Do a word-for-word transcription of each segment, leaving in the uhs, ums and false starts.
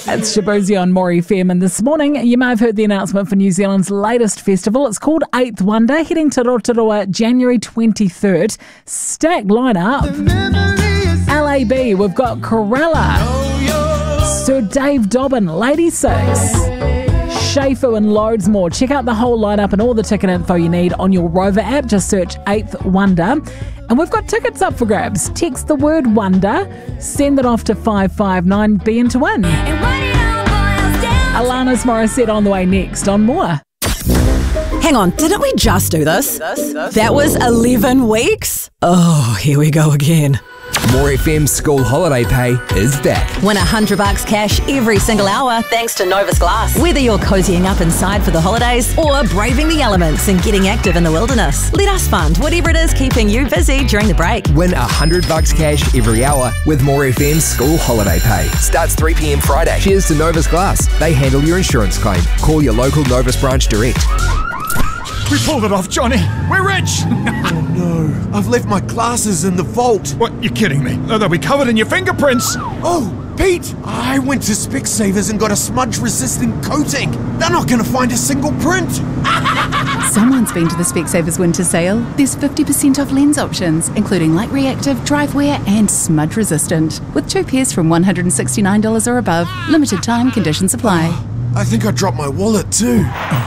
It's Shabozy on More F M, and this morning you may have heard the announcement for New Zealand's latest festival. It's called Eighth Wonder, heading to Rotorua January twenty-third. Stacked lineup. L A B, we've got Corella, Sir Dave Dobbin, Lady Six, Shafu and loads more. Check out the whole lineup and all the ticket info you need on your Rover app. Just search Eighth Wonder. And we've got tickets up for grabs. Text the word wonder, send it off to five five nine B N to win. Alanis Morissette on the way next on More. Hang on, didn't we just do this? That was eleven weeks? Oh, here we go again. More F M school holiday pay is back. Win a hundred bucks cash every single hour thanks to Novus Glass. Whether you're cozying up inside for the holidays or braving the elements and getting active in the wilderness, let us fund whatever it is keeping you busy during the break. Win a hundred bucks cash every hour with More F M school holiday pay. Starts three p.m. Friday. Cheers to Novus Glass. They handle your insurance claim. Call your local Novus branch direct. We pulled it off, Johnny. We're rich. Oh no, I've left my glasses in the vault. What, you're kidding me? Oh, they'll be covered in your fingerprints. Oh, Pete, I went to Specsavers and got a smudge-resistant coating. They're not going to find a single print. Someone's been to the Specsavers winter sale. There's fifty percent off lens options, including light reactive, drive wear and smudge resistant. With two pairs from one hundred sixty-nine dollars or above. Limited time, conditions apply. I think I dropped my wallet too.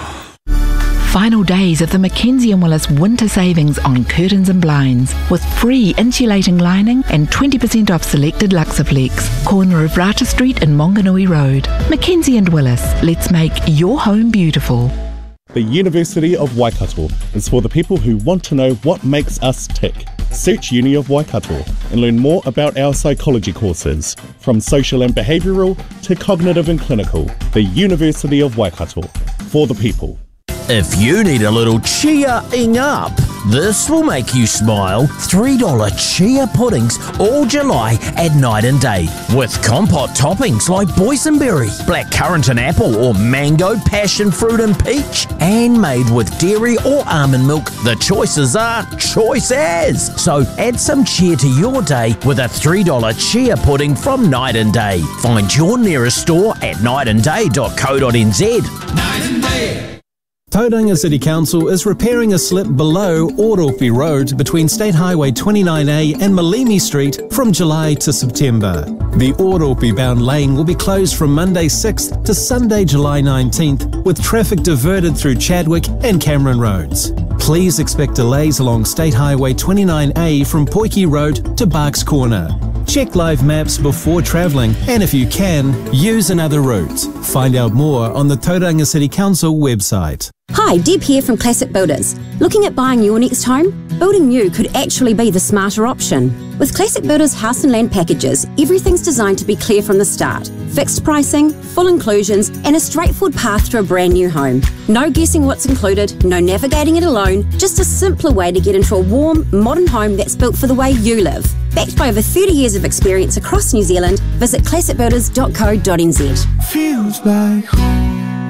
Final days of the Mackenzie and Willis winter savings on curtains and blinds with free insulating lining and twenty percent off selected Luxaplex. Corner of Rata Street and Monganui Road. Mackenzie and Willis, let's make your home beautiful. The University of Waikato is for the people who want to know what makes us tick. Search Uni of Waikato and learn more about our psychology courses, from social and behavioural to cognitive and clinical. The University of Waikato, for the people. If you need a little cheering up, this will make you smile. three dollar chia puddings all July at Night and Day. With compote toppings like boysenberry, blackcurrant and apple, or mango, passion fruit and peach. And made with dairy or almond milk, the choices are choice as. So add some cheer to your day with a three dollar chia pudding from Night and Day. Find your nearest store at night and day dot co dot n z. Night and Day. Tauranga City Council is repairing a slip below Ōropi Road between State Highway twenty-nine A and Malimi Street from July to September. The Ōropi bound lane will be closed from Monday sixth to Sunday July nineteenth, with traffic diverted through Chadwick and Cameron Roads. Please expect delays along State Highway twenty-nine A from Poiki Road to Barks Corner. Check live maps before travelling, and if you can, use another route. Find out more on the Tauranga City Council website. Hi, Deb here from Classic Builders. Looking at buying your next home? Building new could actually be the smarter option. With Classic Builders house and land packages, everything's designed to be clear from the start. Fixed pricing, full inclusions, and a straightforward path to a brand new home. No guessing what's included, no navigating it alone, just a simpler way to get into a warm, modern home that's built for the way you live. Backed by over thirty years of experience across New Zealand, visit classic builders dot co dot n z. Feels like home.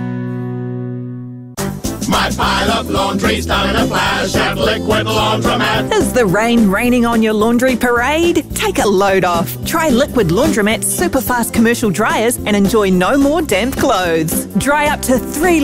My pile of laundry's done in a flash at Liquid Laundromat. Is the rain raining on your laundry parade? Take a load off. Try Liquid Laundromat's super fast commercial dryers and enjoy no more damp clothes. Dry up to three